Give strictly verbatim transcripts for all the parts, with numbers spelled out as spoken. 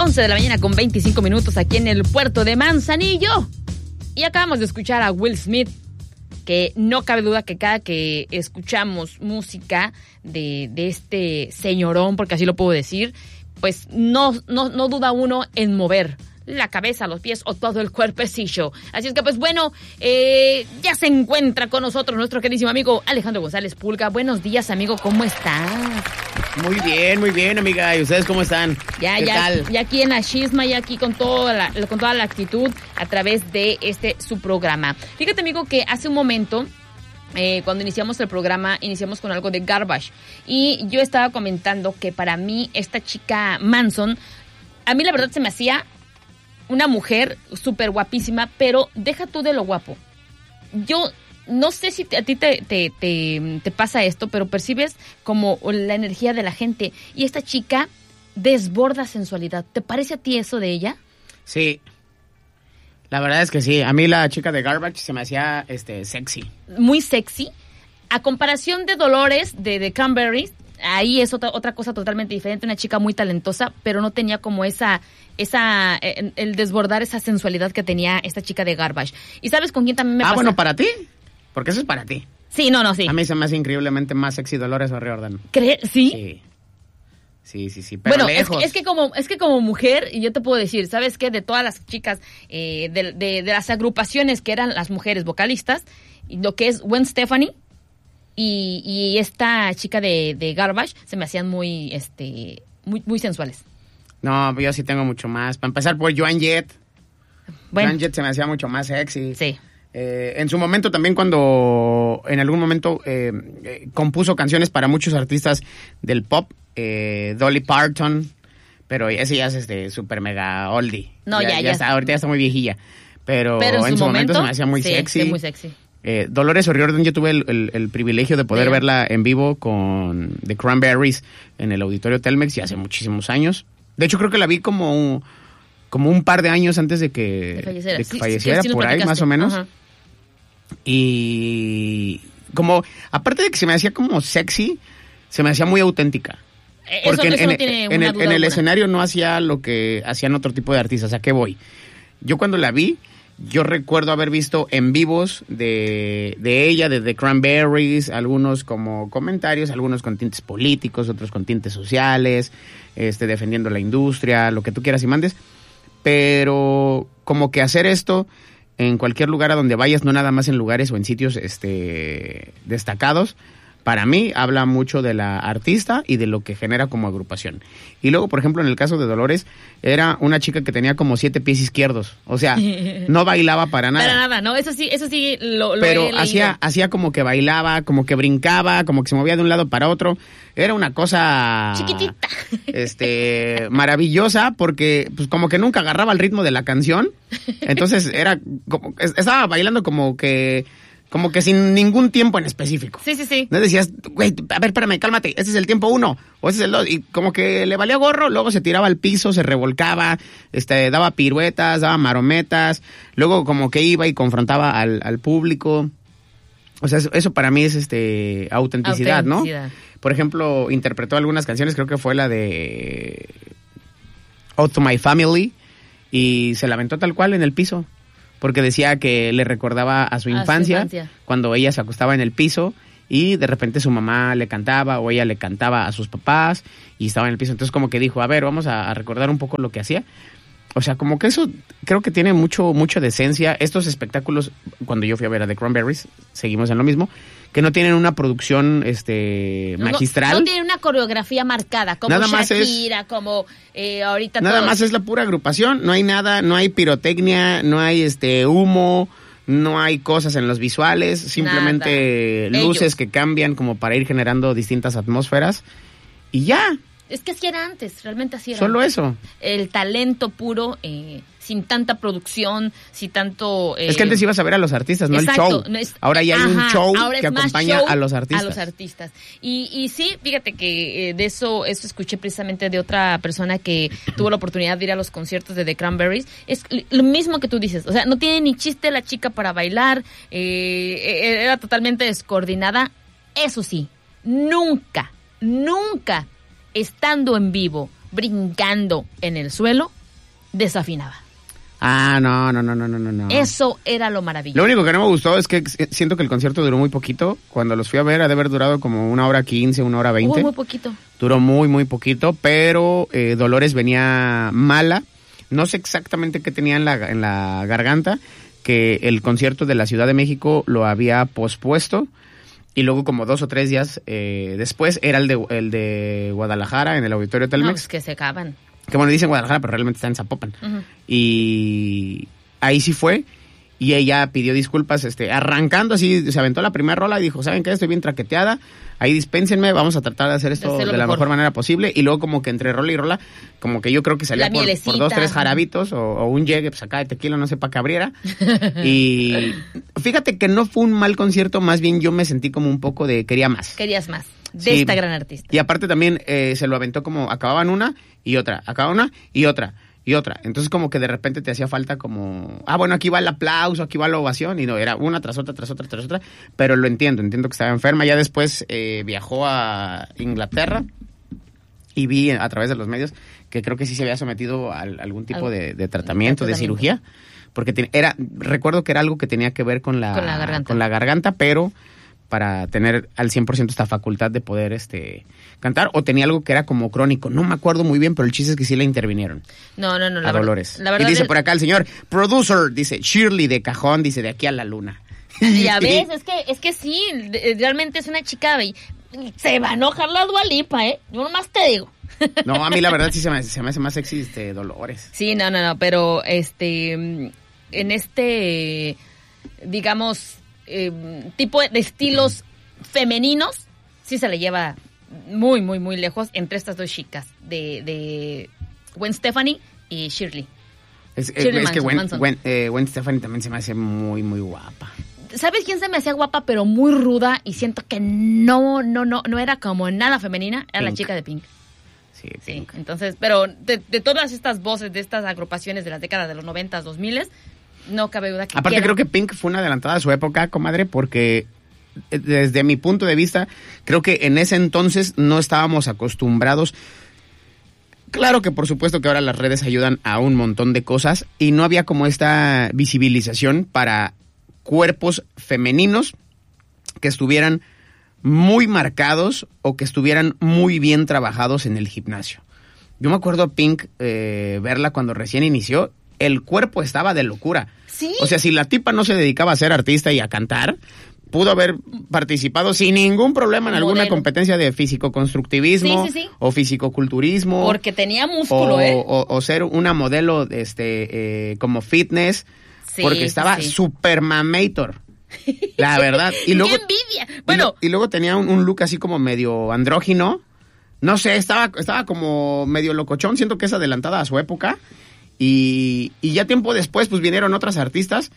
once de la mañana con veinticinco minutos aquí en el puerto de Manzanillo. Y acabamos de escuchar a Will Smith, que no cabe duda que cada que escuchamos música de, de este señorón, porque así lo puedo decir, pues no, no, no duda uno en mover la cabeza, los pies o todo el cuerpecillo. Así es que, pues bueno, eh, ya se encuentra con nosotros nuestro queridísimo amigo Alejandro González Pulga. Buenos días, amigo, ¿cómo estás? Muy bien, muy bien, amiga. ¿Y ustedes cómo están? Ya, ¿Qué ya, tal? ya aquí en la chisma, ya aquí con toda la, con toda la actitud a través de este su programa. Fíjate, amigo, que hace un momento, eh, cuando iniciamos el programa, iniciamos con algo de Garbage. Y yo estaba comentando que para mí, esta chica Manson, a mí la verdad se me hacía una mujer súper guapísima, pero deja tú de lo guapo. Yo no sé si a ti te, te, te, te pasa esto, pero percibes como la energía de la gente. Y esta chica desborda sensualidad. ¿Te parece a ti eso de ella? Sí. La verdad es que sí. A mí la chica de Garbage se me hacía este, sexy. Muy sexy. A comparación de Dolores, de, de Cranberries, ahí es otra, otra cosa totalmente diferente. Una chica muy talentosa, pero no tenía como esa... esa el, el desbordar esa sensualidad que tenía esta chica de Garbage. ¿Y sabes con quién también me ah, pasa? bueno, ¿para ti? Porque eso es para ti. Sí, no, no, sí. A mí se me hace increíblemente más sexy Dolores O'Riordan. ¿Crees? ¿Sí? Sí. Sí, sí, sí, pero bueno, lejos. Es, que, es que como es que como mujer, y yo te puedo decir, ¿sabes qué? De todas las chicas, eh, de, de, de las agrupaciones que eran las mujeres vocalistas, lo que es Gwen Stefani y, y esta chica de, de Garbage, se me hacían muy, este, muy, muy sensuales. No, yo sí tengo mucho más. Para empezar por Joan Jett. Bueno. Joan Jett se me hacía mucho más sexy. Sí. Eh, en su momento también cuando en algún momento eh, eh, compuso canciones para muchos artistas del pop, eh, Dolly Parton, pero ese ya es este super mega oldie. No, ya, ya. ya está, ahorita ya está muy viejilla. Pero, pero en, en su, su momento, momento se me hacía muy sí, sexy. Sí, muy sexy. Eh, Dolores O'Riordan, yo tuve el, el, el privilegio de poder Bien. verla en vivo con The Cranberries en el Auditorio Telmex ya hace muchísimos años. De hecho, creo que la vi como un, como un par de años antes de que, de falleciera, de que sí, falleciera, sí, sí, por ahí más o menos. Ajá. Y como, aparte de que se me hacía como sexy, se me hacía muy auténtica. Porque Eso, en, eso no en, tiene en una el, duda en el alguna. escenario no hacía lo que hacían otro tipo de artistas. ¿A qué voy? Yo cuando la vi, yo recuerdo haber visto en vivos de, de ella, de The Cranberries, algunos como comentarios, algunos con tintes políticos, otros con tintes sociales, este, defendiendo la industria, lo que tú quieras y mandes. Pero como que hacer esto en cualquier lugar a donde vayas, no nada más en lugares o en sitios este, destacados, para mí habla mucho de la artista y de lo que genera como agrupación. Y luego, por ejemplo, en el caso de Dolores, era una chica que tenía como siete pies izquierdos. O sea, no bailaba para nada. Para nada, no, eso sí, eso sí lo, lo Pero he leído. hacía, hacía como que bailaba, como que brincaba, como que se movía de un lado para otro. Era una cosa... chiquitita. Este, maravillosa, porque pues como que nunca agarraba el ritmo de la canción. Entonces era como, estaba bailando como que... Como que sin ningún tiempo en específico. Sí, sí, sí. No decías, güey, a ver, espérame, cálmate, ese es el tiempo uno, o ese es el dos, y como que le valía gorro, luego se tiraba al piso, se revolcaba, este, daba piruetas, daba marometas, luego como que iba y confrontaba al, al público. O sea, eso, eso para mí es este autenticidad, Autenticidad. ¿no? Por ejemplo, interpretó algunas canciones, creo que fue la de Ode to My Family, y se la aventó tal cual en el piso. Porque decía que le recordaba a su, a infancia, su infancia, cuando ella se acostaba en el piso y de repente su mamá le cantaba o ella le cantaba a sus papás y estaba en el piso. Entonces como que dijo, a ver, vamos a, a recordar un poco lo que hacía. O sea, como que eso creo que tiene mucho, mucho de esencia. Estos espectáculos, cuando yo fui a ver a The Cranberries, seguimos en lo mismo, que no tienen una producción este magistral. No, no tienen una coreografía marcada, como nada Shakira, más es, como eh, ahorita Nada todos. más es la pura agrupación, no hay nada, no hay pirotecnia, no hay este humo, no hay cosas en los visuales, simplemente nada. luces Ellos. que cambian como para ir generando distintas atmósferas y ya. Es que así era antes, realmente así era. Solo eso. El talento puro, eh, sin tanta producción, sin tanto... Eh, es que antes ibas a ver a los artistas, no exacto, el show. No es, ahora ya hay ajá, un show ahora que es más acompaña show a los artistas. A los artistas. Y, y sí, fíjate que eh, de eso, eso escuché precisamente de otra persona que tuvo la oportunidad de ir a los conciertos de The Cranberries. Es lo mismo que tú dices, o sea, no tiene ni chiste la chica para bailar, eh, era totalmente descoordinada. Eso sí, nunca, nunca... estando en vivo, brincando en el suelo, desafinaba. Ah, no, no, no, no, no, no. Eso era lo maravilloso. Lo único que no me gustó es que siento que el concierto duró muy poquito. Cuando los fui a ver, ha de haber durado como una hora quince, una hora veinte. Uy, muy poquito. Duró muy, muy poquito, pero eh, Dolores venía mala. No sé exactamente qué tenía en la, en la garganta, que el concierto de la Ciudad de México lo había pospuesto. Y luego como dos o tres días eh, después era el de, el de Guadalajara en el Auditorio Telmex. No, es que se acaban. Que bueno, dicen Guadalajara, pero realmente está en Zapopan. Uh-huh. Y ahí sí fue. Y ella pidió disculpas, este, arrancando así, se aventó la primera rola y dijo, ¿saben qué? Estoy bien traqueteada, ahí dispénsenme, vamos a tratar de hacer esto de, de la mejor. mejor manera posible. Y luego como que entre rola y rola, como que yo creo que salía por, por dos, tres jarabitos o, o un llegue, pues acá de tequila, no sé, para que abriera. Y fíjate que no fue un mal concierto, más bien yo me sentí como un poco de quería más. Querías más. De sí. Esta gran artista. Y aparte también eh, se lo aventó como, acababan una y otra, acababan una y otra. Y otra, entonces como que de repente te hacía falta como, ah, bueno, aquí va el aplauso, aquí va la ovación, y no, era una tras otra, tras otra, tras otra, pero lo entiendo, entiendo que estaba enferma. Ya después eh, viajó a Inglaterra y vi a través de los medios que creo que sí se había sometido a algún tipo de, de tratamiento, de cirugía, porque te, era, recuerdo que era algo que tenía que ver con la, con la garganta, con la garganta, pero para tener al cien por ciento esta facultad de poder este cantar, o tenía algo que era como crónico, no me acuerdo muy bien, pero el chiste es que sí la intervinieron. No, no, no. A Dolores. La verdad y dice es... por acá el señor producer, dice Shirley de cajón, dice de aquí a la luna. Ya ves, es que es que sí, realmente es una chica, se va a enojar la Dua Lipa, ¿eh? Yo nomás te digo. No, a mí la verdad sí se me, se me hace más sexy este Dolores. Sí, no, no, no, pero este, en este, digamos... Eh, tipo de estilos femeninos, sí se le lleva muy, muy, muy lejos entre estas dos chicas, de, de Gwen Stefani y Shirley. Es, Shirley es Manson, que Gwen, Gwen, eh, Gwen Stefani también se me hace muy, muy guapa. ¿Sabes quién se me hacía guapa, pero muy ruda? Y siento que no, no, no, no era como nada femenina, era Pink. La chica de Pink. Sí, Pink. Sí, entonces, pero de, de todas estas voces, de estas agrupaciones de las décadas de los noventas, dos miles, no cabe duda que aparte quiera. Creo que Pink fue una adelantada a su época, comadre, porque desde mi punto de vista, creo que en ese entonces no estábamos acostumbrados. Claro que por supuesto que ahora las redes ayudan a un montón de cosas y no había como esta visibilización para cuerpos femeninos que estuvieran muy marcados o que estuvieran muy bien trabajados en el gimnasio. Yo me acuerdo a Pink eh, verla cuando recién inició, el cuerpo estaba de locura. ¿Sí? O sea, si la tipa no se dedicaba a ser artista y a cantar, pudo haber participado sin ningún problema en Modelo. Alguna competencia de físico-constructivismo sí, sí, sí. o físico-culturismo. Porque tenía músculo, o, ¿eh? O, o ser una modelo este, eh, como fitness, sí, porque estaba sí, sí. super mamator. La verdad. Y luego, ¡qué envidia! Bueno. Y, y luego tenía un, un look así como medio andrógino. No sé, estaba, estaba como medio locochón. Siento que es adelantada a su época. Y, y ya tiempo después, pues vinieron otras artistas.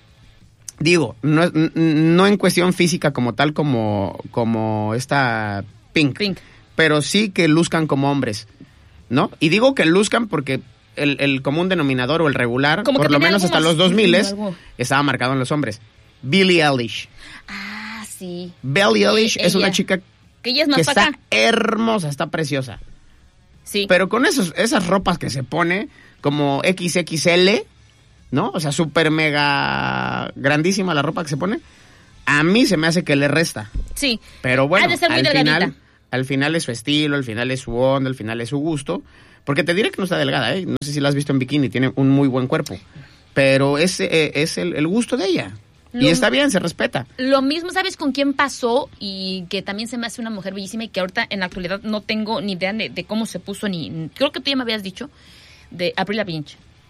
Digo, no, no en cuestión física como tal, como, como esta Pink, Pink, pero sí que luzcan como hombres, ¿no? Y digo que luzcan porque el, el común denominador o el regular, como por lo menos hasta los dos miles, estaba marcado en los hombres. Billie Eilish. Ah, sí. Billie Eilish es una chica que, ella es más que está acá. hermosa, está preciosa. Sí. Pero con esos, esas ropas que se pone, como equis equis ele, ¿no? O sea, súper mega grandísima la ropa que se pone. A mí se me hace que le resta. Sí. Pero bueno, ha de ser muy al delgadita. final, al final es su estilo, al final es su onda, al final es su gusto. Porque te diré que no está delgada, ¿eh? No sé si la has visto en bikini, tiene un muy buen cuerpo. Pero es, eh, es el, el gusto de ella. Lo, y está bien, se respeta. Lo mismo, ¿sabes con quién pasó? Y que también se me hace una mujer bellísima y que ahorita en la actualidad no tengo ni idea de, de cómo se puso, ni creo que tú ya me habías dicho, de Avril Lavigne.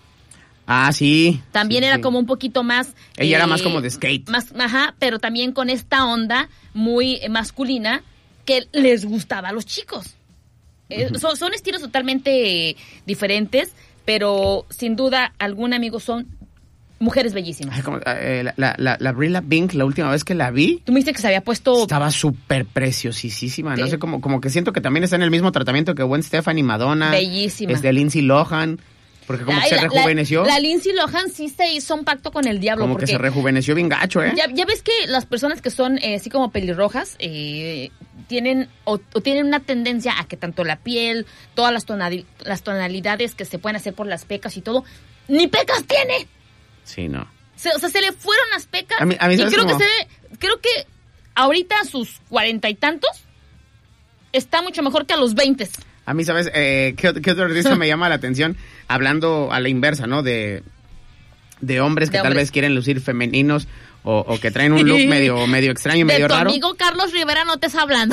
Ah, sí. También sí, era sí. como un poquito más... Ella eh, era más como de skate. Más, ajá, pero también con esta onda muy masculina que les gustaba a los chicos. Eh, uh-huh. son, son estilos totalmente diferentes, pero sin duda algún amigo son mujeres bellísimas. Ay, como, eh, la, la, la, la Avril Lavigne, la última vez que la vi... Tú me dijiste que se había puesto... Estaba súper preciosísima. ¿Sí? No sé, como, como que siento que también está en el mismo tratamiento que Gwen Stefani, Madonna. Bellísima. Este, Lindsay Lohan. Porque como Ay, que se la, rejuveneció. La, la Lindsay Lohan sí se hizo un pacto con el diablo. Como porque que se rejuveneció bien gacho, ¿eh? Ya, ya ves que las personas que son eh, así como pelirrojas eh, tienen o, o tienen una tendencia a que tanto la piel, todas las, tonali- las tonalidades que se pueden hacer por las pecas y todo, ¡ni pecas tiene! Sí, no. Se, o sea, se le fueron las pecas. A mí, a mí y ¿sabes creo cómo? que se ve- creo que ahorita a sus cuarenta y tantos está mucho mejor que a los veinte. A mí, ¿sabes? Eh, ¿qué, ¿Qué otro artista me llama la atención? Hablando a la inversa, ¿no? De, de hombres que De tal hombres. vez quieren lucir femeninos o, o que traen un look medio, medio extraño, De medio tu raro. amigo Carlos Rivera no te está hablando.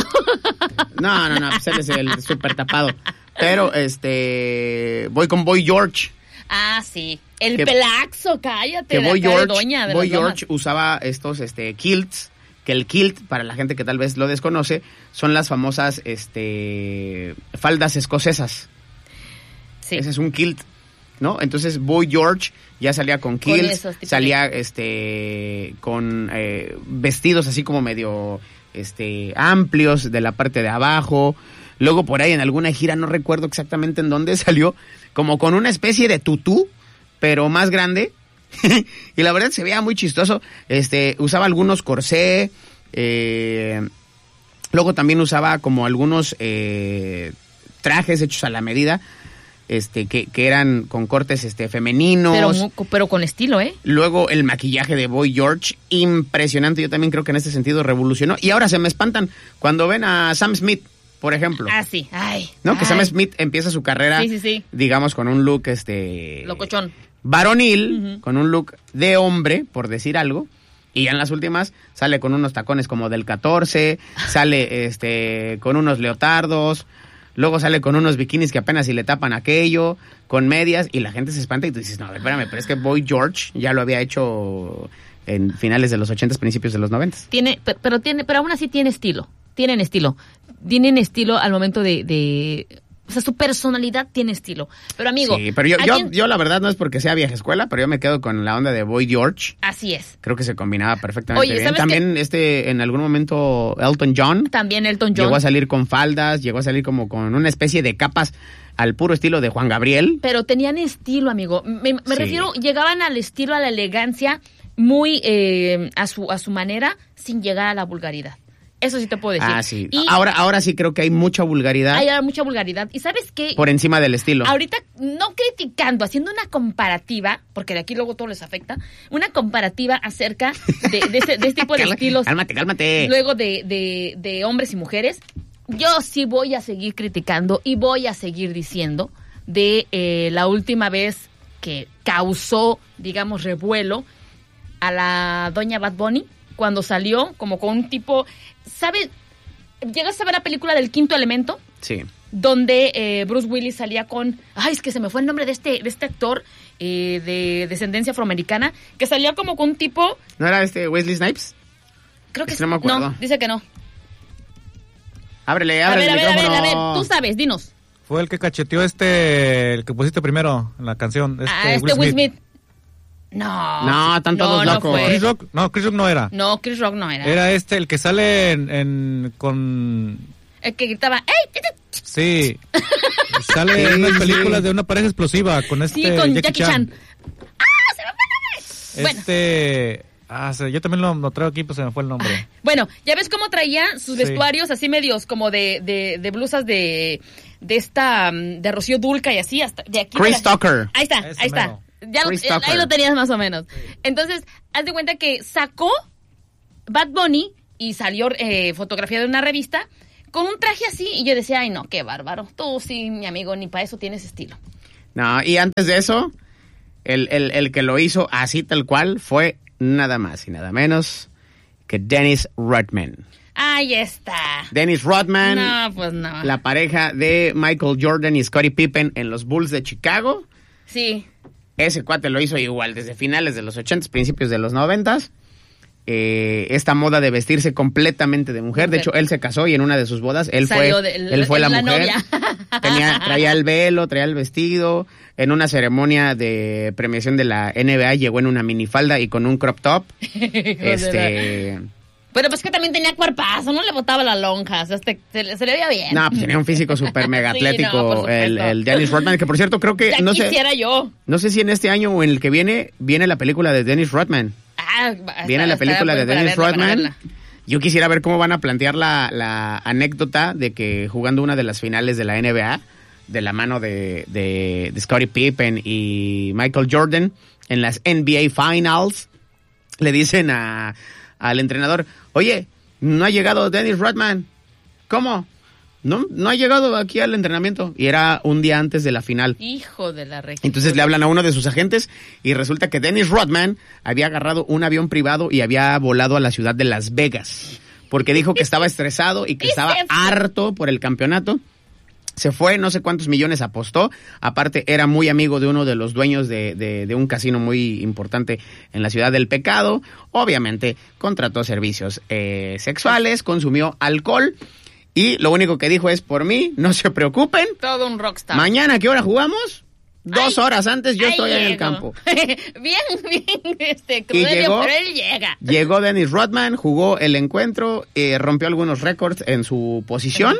No, no, no, pues él es el súper tapado. Pero, este, voy con Boy George. Ah, sí. El Que- pelaxo, cállate. Que de Boy acá de George, doña, de Boy las domas. George usaba estos este, kilts, que el kilt, para la gente que tal vez lo desconoce, son las famosas este, faldas escocesas. Sí. Ese es un kilt, ¿no? Entonces Boy George ya salía con Con kilts, esos tipos salía este con eh, vestidos así como medio este amplios de la parte de abajo. Luego por ahí en alguna gira, no recuerdo exactamente en dónde, salió como con una especie de tutú, pero más grande. Y la verdad se veía muy chistoso. Este, usaba algunos corsé, eh, luego también usaba como algunos eh, trajes hechos a la medida, este, que, que eran con cortes este femeninos. Pero, mu- pero con estilo, ¿eh? Luego el maquillaje de Boy George, impresionante. Yo también creo que en este sentido revolucionó. Y ahora se me espantan cuando ven a Sam Smith, por ejemplo. Ah, sí. Ay. ¿No? Que ay. Sam Smith empieza su carrera, Sí, sí, sí. digamos, con un look este Locochón. varonil, Ujú. con un look de hombre, por decir algo. Y ya en las últimas sale con unos tacones como del catorce, sale este con unos leotardos, luego sale con unos bikinis que apenas si le tapan aquello, con medias, y la gente se espanta y tú dices, no, espérame, pero es que Boy George ya lo había hecho en finales de los ochentas, principios de los noventas. Tiene, pe- pero tiene, pero aún así tiene estilo. Tienen estilo. Tienen estilo al momento de, de o sea, su personalidad tiene estilo. Pero amigo, Sí, pero yo, ¿a yo, quién- yo la verdad no es porque sea vieja escuela, pero yo me quedo con la onda de Boy George. así es. Creo que se combinaba perfectamente Oye, bien. ¿sabes También este en algún momento Elton John También Elton John. llegó a salir con faldas, llegó a salir como con una especie de capas al puro estilo de Juan Gabriel. Pero tenían estilo, amigo. Me, me Sí. refiero, llegaban al estilo, a la elegancia, muy eh, a su a su manera, sin llegar a la vulgaridad. Eso sí te puedo decir. Ah, sí. Y Ahora, ahora sí creo que hay mucha vulgaridad hay mucha vulgaridad. ¿Y sabes qué? por encima del estilo. Ahorita, no criticando, haciendo una comparativa, porque de aquí luego todo les afecta, una comparativa acerca de, de, ese, de este tipo de Calma- estilos, Cálmate, cálmate. luego de, de, de hombres y mujeres, yo sí voy a seguir criticando y voy a seguir diciendo de eh, la última vez que causó, digamos, revuelo a la doña Bad Bunny, cuando salió como con un tipo, ¿sabes? ¿Llegas a ver la película del Quinto Elemento? Sí. Donde eh, Bruce Willis salía con, ay, es que se me fue el nombre de este de este actor eh, de descendencia afroamericana, que salía como con un tipo, ¿No era este Wesley Snipes? creo que Es que no me acuerdo. no, dice que no. Ábrele, A ábrele ver, a el ver, a ver, a micrófono. ver, tú sabes, dinos. Fue el que cacheteó este, el que pusiste primero en la canción. Este, Ah, este Will Smith. No. No, están todos no, locos. No, fue. Chris Rock, no, Chris Rock no era. No, Chris Rock no era. Era este, el que sale en, en- con, El que gritaba, ¡ey! sí, sale Sí, en unas sí. películas de una pareja explosiva con este Sí, con Jackie, Chan. ¡Ah, se me fue el nombre! Bueno. Este, ah, se- yo también lo, lo traigo aquí, pues se me fue el nombre. Bueno, ya ves cómo traía sus Sí. vestuarios así medios como de, de, de blusas de, de esta, mm, de Rocío Dulca y así, hasta de aquí. Chris de la- Tucker. Ahí está, Ese ahí está. mero. Ya lo- Chris eh, Tucker. ahí lo tenías más o menos. Entonces, haz de cuenta que sacó Bad Bunny y salió eh, fotografiado en una revista con un traje así y yo decía, ay no, qué bárbaro. Tú sí, mi amigo, ni para eso tienes estilo. No, y antes de eso, el, el, el que lo hizo así tal cual fue nada más y nada menos que Dennis Rodman. Ahí está. Dennis Rodman, No, pues no. la pareja de Michael Jordan y Scottie Pippen en los Bulls de Chicago. Sí. Ese cuate lo hizo igual desde finales de los ochentas, principios de los noventas. Eh, esta moda de vestirse completamente de mujer. De Mujer. hecho, él se casó y en una de sus bodas él Salió fue, de- él fue la, la mujer. novia. Tenía, traía el velo, traía el vestido. En una ceremonia de premiación de la N B A llegó en una minifalda y con un crop top. Este, Pero pues que también tenía cuerpazo, no le botaba la lonja, o sea, este, se, se le veía bien. No, pues tenía un físico súper mega Sí, atlético, no, por supuesto. el, el Dennis Rodman, que por cierto creo que, Ya no sé, quisiera yo. no sé si en este año o en el que viene, viene la película de Dennis Rodman. Ah, Viene la película de Dennis Rodman. Rodman. Yo quisiera ver cómo van a plantear la, la anécdota de que jugando una de las finales de la N B A, de la mano de, de, de Scottie Pippen y Michael Jordan, en las N B A Finals, le dicen a, al entrenador, oye, no ha llegado Dennis Rodman. ¿Cómo? No, no ha llegado aquí al entrenamiento. Y era un día antes de la final. Hijo de la regia. Entonces le hablan a uno de sus agentes y resulta que Dennis Rodman había agarrado un avión privado y había volado a la ciudad de Las Vegas. Porque dijo que estaba estresado y que estaba harto por el campeonato. Se fue, no sé cuántos millones apostó. Aparte, era muy amigo de uno de los dueños de, de, de un casino muy importante en la Ciudad del Pecado. Obviamente, contrató servicios eh, sexuales, consumió alcohol. Y lo único que dijo es, por mí, no se preocupen. Todo un rockstar. Mañana, ¿a qué hora jugamos? Dos Ay, horas antes yo estoy llego. en el campo. bien, bien, este, Y cruderio, llegó, pero él llega. llegó Dennis Rodman, jugó el encuentro, eh, rompió algunos récords en su posición.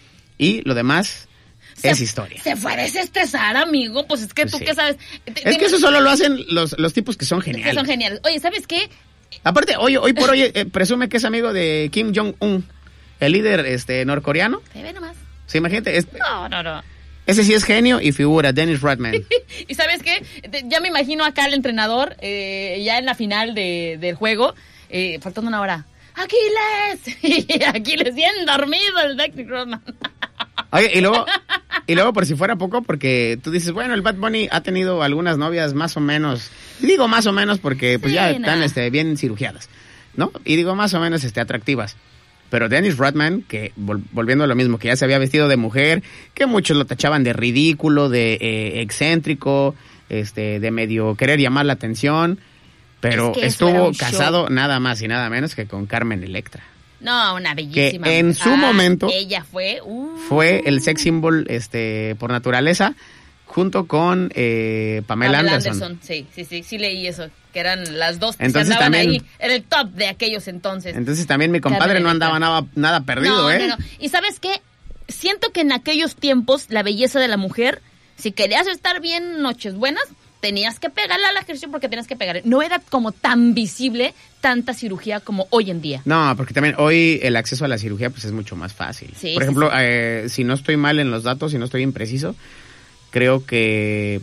Y lo demás Se, es historia. Se fue a desestresar, amigo. Pues es que Pues tú sí. qué sabes. Es que eso solo lo hacen los, los tipos que son geniales. Que son geniales. Oye, ¿sabes qué? Aparte, hoy, hoy por hoy eh, presume que es amigo de Kim Jong-un, el líder este norcoreano. Te ve nomás. Sí, imagínate. Es, No, no, no. ese sí es genio y figura, Dennis Rodman. ¿Y sabes qué? Te- Ya me imagino acá al entrenador, eh, ya en la final de, del juego, eh, faltando una hora. ¡Aquiles! Y Aquiles bien dormido, el Dennis Rodman. Oye, y luego, y luego por si fuera poco, porque tú dices, bueno, el Bad Bunny ha tenido algunas novias más o menos, y digo más o menos porque pues Sí, ya nah. están este, bien cirugiadas, ¿no? Y digo más o menos este, atractivas. Pero Dennis Rodman, que vol- volviendo a lo mismo, que ya se había vestido de mujer, que muchos lo tachaban de ridículo, de eh, excéntrico, este, de medio querer llamar la atención, pero Es que eso era estuvo un show. casado nada más y nada menos que con Carmen Electra. No, una bellísima. Que en mujer. su Ah, momento ella fue. uh, Fue el sex symbol este, por naturaleza, junto con eh, Pamela, Pamela Anderson. Anderson. Sí, sí, sí, sí leí eso. Que eran las dos que Entonces se andaban también- ahí. Era el top de aquellos entonces. Entonces también mi compadre Carmen no andaba Electra. nada, nada perdido, no, ¿eh? no, no. Y ¿sabes qué? Siento que en aquellos tiempos la belleza de la mujer, si querías estar bien noches buenas, tenías que pegarle al ejercicio porque tenías que pegarle. No era como tan visible tanta cirugía como hoy en día. No, porque también hoy el acceso a la cirugía pues es mucho más fácil. Sí, Por sí, ejemplo, sí. eh, si no estoy mal en los datos, si no estoy impreciso, creo que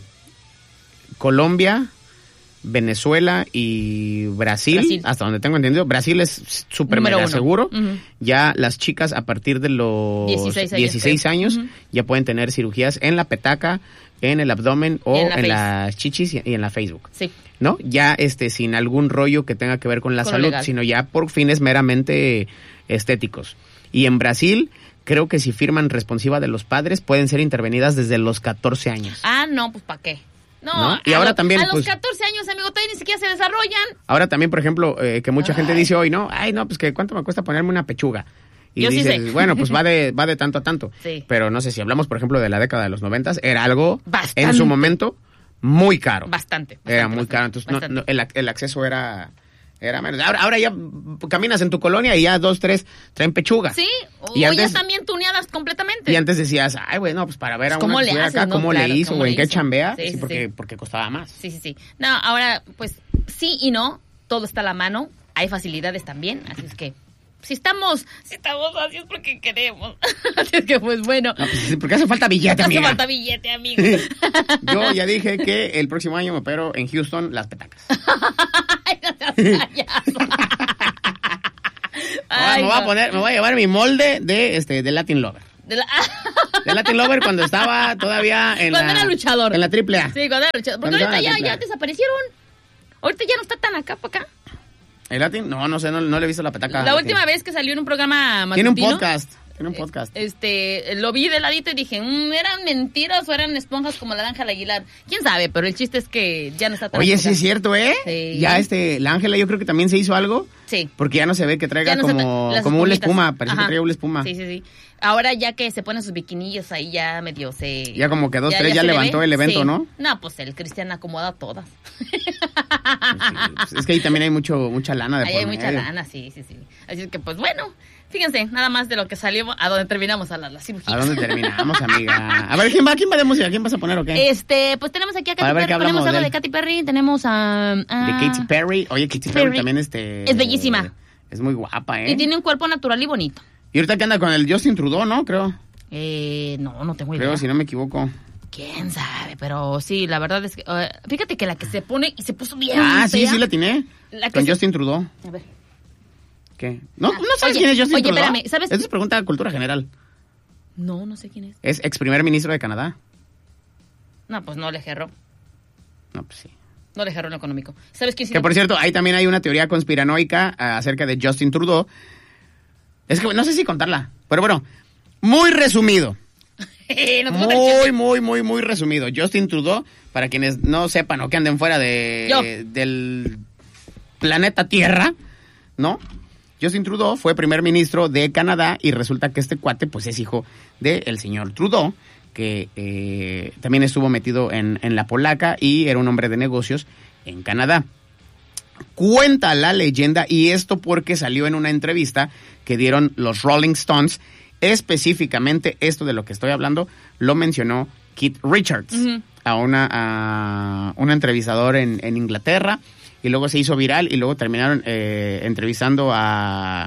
Colombia, Venezuela y Brasil, Brasil. hasta donde tengo entendido, Brasil es súper Número mega uno. seguro. Ujú. Ya las chicas a partir de los dieciséis años, dieciséis creo. años Ujú. ya pueden tener cirugías en la petaca, en el abdomen o Y en en, la face. las chichis y, y en la Facebook. Sí. ¿No? Ya este sin algún rollo que tenga que ver con la Con lo salud, legal. sino ya por fines meramente estéticos. Y en Brasil, creo que si firman responsiva de los padres, pueden ser intervenidas desde los catorce años. Ah, no, pues ¿para qué? No, ¿No? Y a ahora lo- también, a los pues- catorce años, amigo, todavía ni siquiera se desarrollan. Ahora también, por ejemplo, eh, que mucha gente Ay. dice hoy, ¿no? Ay, no, pues que cuánto me cuesta ponerme una pechuga. Y Yo sí dices, sé. bueno, pues va de, va de tanto a tanto. Sí. Pero no sé, si hablamos, por ejemplo, de la década de los noventas, era algo, Bastante. en su momento, muy caro. Bastante. bastante, Era muy bastante, caro, entonces no- bastante. no, el, ac- el acceso era, era menos. Ahora, ahora ya caminas en tu colonia y ya dos, tres traen pechuga. Sí, o Y ya antes- están bien tuneadas completamente. Y antes decías, ay, güey, no, pues para ver a Pues, una ¿cómo que le estuviera haces, acá, no? cómo Claro, le hizo, ¿cómo o en le qué hizo? chambea, Sí, sí, sí, porque, sí. porque costaba más. Sí, sí, sí. No, ahora, pues, sí y no, todo está a la mano, hay facilidades también, así es que, si estamos, si estamos así es porque queremos. Así es que, pues, bueno. No, pues, sí, porque hace falta billete, Hace amiga. falta billete, amigo. Yo ya dije que el próximo año me opero en Houston las petacas. Ay, no seas payaso. Ahora Ay, me voy a no. poner, me voy a llevar mi molde de este de Latin Lover. De la- De Latin Lover cuando estaba todavía en Cuando la era luchador. En la triple A. Sí, cuando era luchador. Porque Cuando ahorita estaba ya, en la ya triple A. desaparecieron. Ahorita ya no está tan acá para acá. ¿El Latin? No, no sé, no, no le he visto la petaca. La al última Latin. vez que salió en un programa Tiene un matutino. podcast. Tiene un podcast. Este, lo vi de ladito y dije, mmm, ¿eran mentiras o eran esponjas como la de Ángela Aguilar? ¿Quién sabe? Pero el chiste es que ya no está tan... Oye, sí es cierto, ¿eh? Sí. Ya este, la Ángela yo creo que también se hizo algo. Sí. Porque ya no se ve que traiga No como, se, como una espuma, parece Ajá. que trae una espuma. Sí, sí, sí. Ahora ya que se ponen sus biquinillos ahí ya medio se... Ya como que dos, ya, tres ya, ya levantó el evento, sí. ¿no? No, pues el Cristian acomoda todas. Pues sí, pues es que ahí también hay mucho mucha lana de ahí por hay medio. Mucha lana, sí, sí, sí. Así que pues bueno, fíjense, nada más de lo que salió, a dónde terminamos a la, la cirugía. ¿A dónde terminamos, amiga? A ver, ¿quién va? ¿Quién va de música? ¿Quién vas a poner o qué? Este, pues tenemos aquí a Katy Perry, tenemos algo de Katy Perry, tenemos a... a... De Katy Perry. Oye, Katy Perry, Perry también este... Es bellísima. Es muy guapa, ¿eh? Y tiene un cuerpo natural y bonito. Y ahorita que anda con el Justin Trudeau, ¿no? Creo. Eh, no, no tengo idea. Creo, si no me equivoco. ¿Quién sabe? Pero sí, la verdad es que... Uh, fíjate que la que se pone y se puso bien Ah, fea, sí, sí la tiene. La con se... Justin Trudeau. A ver. ¿Qué? ¿No, ah, ¿no sabes oye, quién es Justin oye, Trudeau? Oye, espérame, ¿sabes? Esa es pregunta de cultura general. No, no sé quién es. Es ex primer ministro de Canadá. No, pues no le gerró. No, pues sí. No le gerró en lo económico. ¿Sabes quién sí? Que por cierto, ahí también hay una teoría conspiranoica uh, acerca de Justin Trudeau. Es que no sé si contarla, pero bueno, muy resumido. no muy, muy, muy, muy resumido. Justin Trudeau, para quienes no sepan o que anden fuera de Yo. del planeta Tierra, ¿no? Justin Trudeau fue primer ministro de Canadá y resulta que este cuate pues es hijo del señor Trudeau, que eh, también estuvo metido en, en la polaca y era un hombre de negocios en Canadá. Cuenta la leyenda, y esto porque salió en una entrevista que dieron los Rolling Stones, específicamente esto de lo que estoy hablando, lo mencionó Keith Richards, uh-huh. a una a un entrevistador en, en Inglaterra, y luego se hizo viral, y luego terminaron eh, entrevistando a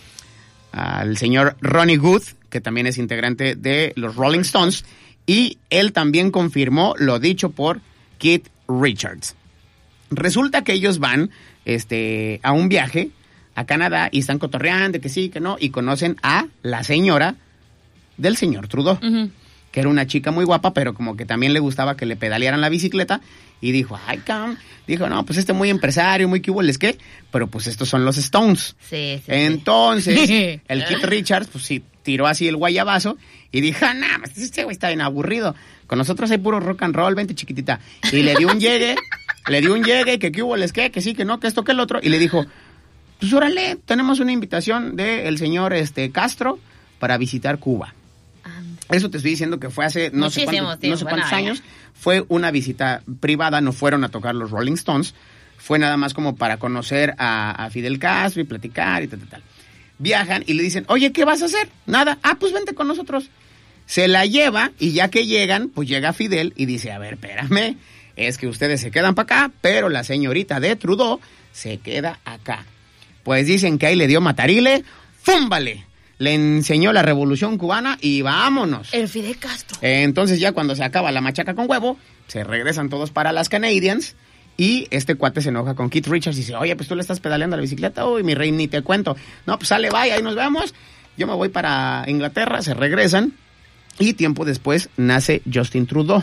al señor Ronnie Wood, que también es integrante de los Rolling Stones, y él también confirmó lo dicho por Keith Richards. Resulta que ellos van este, a un viaje a Canadá y están cotorreando, que sí, que no, y conocen a la señora del señor Trudeau, uh-huh. que era una chica muy guapa, pero como que también le gustaba que le pedalearan la bicicleta, y dijo, ay, cam, dijo, no, pues este muy empresario, muy cuboles, ¿qué? Pero pues estos son los Stones. Sí, sí. Entonces, sí. el Keith Richards, pues sí, tiró así el guayabazo, y dijo, no, nah, este güey está bien aburrido, con nosotros hay puro rock and roll, vente chiquitita, y le dio un llegue, le dio un llegue, que qué cuboles, ¿qué? Que sí, que no, que esto, que el otro, y le dijo, pues órale, tenemos una invitación del señor este Castro para visitar Cuba. Eso te estoy diciendo que fue hace no sé cuántos, no sé cuántos años. Fue una visita privada, no fueron a tocar los Rolling Stones. Fue nada más como para conocer a, a Fidel Castro y platicar y tal, tal, tal. Viajan y le dicen, oye, ¿qué vas a hacer? Nada. Ah, pues vente con nosotros. Se la lleva y ya que llegan, pues llega Fidel y dice, a ver, espérame, es que ustedes se quedan para acá, pero la señorita de Trudeau se queda acá. Pues dicen que ahí le dio matarile, ¡fúmbale! Le enseñó la revolución cubana y vámonos. El Fidel Castro. Entonces ya cuando se acaba la machaca con huevo, se regresan todos para las Canadians y este cuate se enoja con Keith Richards y dice, oye, pues tú le estás pedaleando la bicicleta, uy, mi rey, ni te cuento. No, pues sale, bye, ahí nos vemos. Yo me voy para Inglaterra, se regresan y tiempo después nace Justin Trudeau.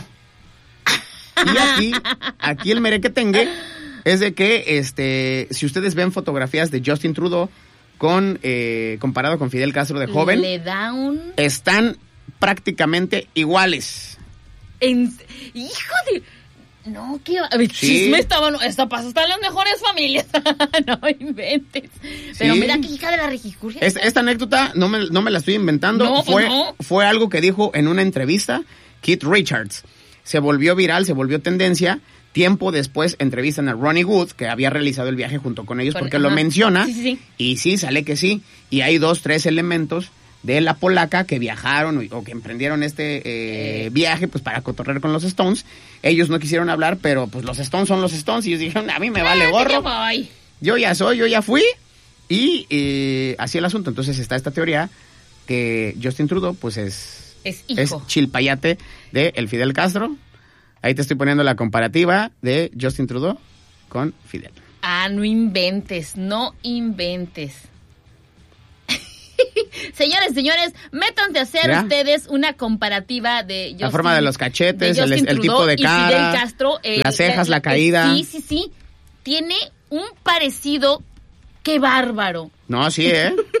Y aquí, aquí el merequetengue es de que, este, si ustedes ven fotografías de Justin Trudeau con eh, comparado con Fidel Castro de joven, le da un... están prácticamente iguales. En... Hijo de... No, qué... A ver, sí. Chisme estaba... Esta pasa, están las mejores familias. No inventes. Pero sí. Mira qué hija de la regicuria. Esta, esta anécdota no me, no me la estoy inventando. No, fue, pues no. fue algo que dijo en una entrevista Keith Richards. Se volvió viral, se volvió tendencia. Tiempo después entrevistan a Ronnie Wood, que había realizado el viaje junto con ellos, con, porque ajá. lo menciona. Sí, sí, sí. Y sí, sale que sí. Y hay dos, tres elementos de la polaca que viajaron o, o que emprendieron este eh, eh. viaje pues para cotorrear con los Stones. Ellos no quisieron hablar, pero pues los Stones son los Stones. Y ellos dijeron, a mí me vale gorro. Yo voy. Yo ya soy, yo ya fui. Y eh, así el asunto. Entonces está esta teoría que Justin Trudeau pues es, es, hijo. es chilpayate de el Fidel Castro. Ahí te estoy poniendo la comparativa de Justin Trudeau con Fidel. Ah, no inventes, no inventes. Señores, señores, métanse a hacer ¿Ya? ustedes una comparativa de Justin, la forma de los cachetes, de el, el tipo de cara, Fidel Castro, eh, las cejas, la, la, la caída. Sí, sí, sí. Tiene un parecido, qué bárbaro. No, sí, ¿eh?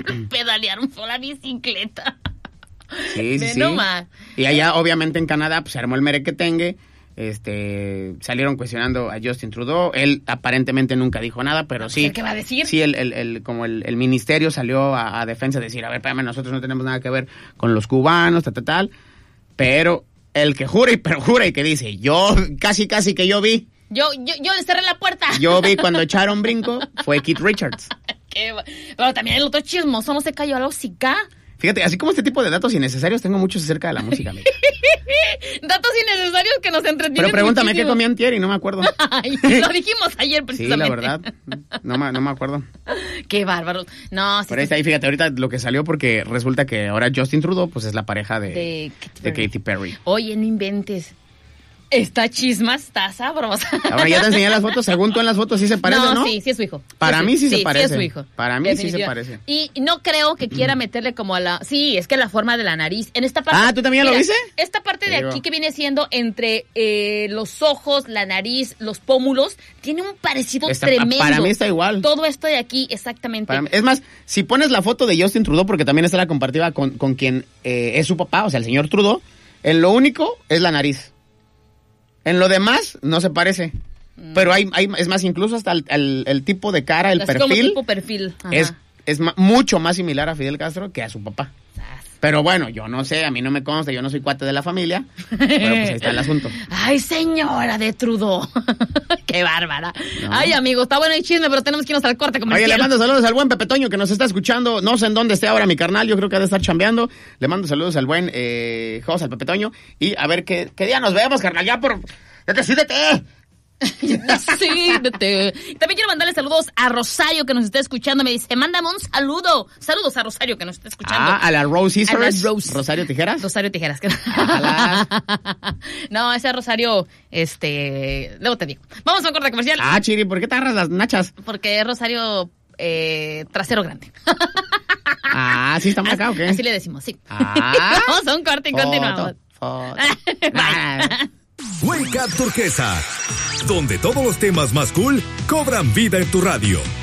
Pedalearon por la bicicleta. Sí, sí, sí. Nomás. Y allá, obviamente, en Canadá, pues se armó el merequetengue. Este, salieron cuestionando a Justin Trudeau. Él aparentemente nunca dijo nada, pero sí. ¿Qué va a decir? Sí, el, el, el, como el, el ministerio salió a, a defensa de decir, a ver, espérame, nosotros no tenemos nada que ver con los cubanos, tal, tal, tal. Pero el que jura y perjura y que dice, yo casi, casi que yo vi. Yo, yo, yo le cerré la puerta. Yo vi cuando echaron brinco, fue Keith Richards. Qué va- Pero también el otro chismoso no se cayó a la hocica. Fíjate, así como este tipo de datos innecesarios, tengo muchos acerca de la música, amiga. Datos innecesarios que nos entretienen. Pero pregúntame muchísimo. qué comí antier y no me acuerdo. Ay, lo dijimos ayer Sí, precisamente. la verdad, no me, no me acuerdo. Qué bárbaros. No, sí, Pero ahí está, ahí fíjate, ahorita lo que salió porque resulta que ahora Justin Trudeau pues es la pareja de, De Katy de Perry. Katy Perry. Oye, no inventes. Esta chisma está sabrosa. Ahora ya te enseñé las fotos, según tú en las fotos sí se parece, ¿no? No, sí, sí es su hijo. Para es mí sí se Sí parece. es su hijo. Para mí sí se Definitiva. parece. Y no creo que quiera meterle como a la... Sí, es que la forma de la nariz. En esta parte... Ah, ¿tú también ya lo Mira, viste? Esta parte de Te digo. aquí que viene siendo entre eh, los ojos, la nariz, los pómulos, tiene un parecido Está- tremendo. para mí está igual. Todo esto de aquí, exactamente. Para mí- es más, si pones la foto de Justin Trudeau, porque también está la comparativa con, con quien eh, es su papá, o sea, el señor Trudeau, en lo único es la nariz. En lo demás no se parece. Mm. Pero hay, hay, es más, incluso hasta el, el- el tipo de cara, el Así como perfil, tipo perfil. Ajá. es, es ma- mucho más similar a Fidel Castro que a su papá. Pero bueno, yo no sé, a mí no me consta, yo no soy cuate de la familia, pero pues ahí está el asunto. Ay, señora de Trudeau. Qué bárbara. No. Ay, amigo, está bueno el chisme, pero tenemos que irnos al corte Oye, comercial. le mando saludos al buen Pepe Toño que nos está escuchando. No sé en dónde esté ahora mi carnal, yo creo que ha de estar chambeando. Le mando saludos al buen eh, Jos, al Pepe Toño. Y a ver qué, qué día nos vemos, carnal, ya por... ¡Ya decídete! Decídete. También quiero mandarle saludos a Rosario que nos está escuchando. Me dice, mándame un saludo. Saludos a Rosario que nos está escuchando. Ah, a la Rose A la Sisters. Rose. Rosario Tijeras. Rosario Tijeras. Ojalá. No, ese Rosario, este, luego te digo. Vamos a un corte comercial. Ah, Chiri, ¿por qué te agarras las nachas? Porque es Rosario eh, trasero grande. Ah, ¿sí estamos acá o qué? Así le decimos, sí. Ah. Vamos a un corte y Foto, continuamos. foto. Bye. Wake Up Turquesa, donde todos los temas más cool cobran vida en tu radio.